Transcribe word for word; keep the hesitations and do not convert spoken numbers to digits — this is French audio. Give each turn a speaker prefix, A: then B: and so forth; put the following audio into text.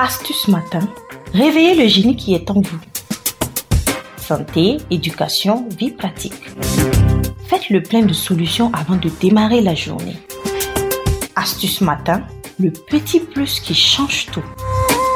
A: Astuce matin, réveillez le génie qui est en vous. Santé, éducation, vie pratique. Faites le plein de solutions avant de démarrer la journée. Astuce matin, le petit plus qui change tout.